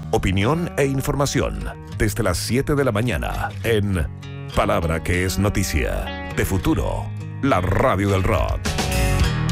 opinión e información desde las 7 de la mañana en Palabra que es Noticia. De Futuro, la radio del rock.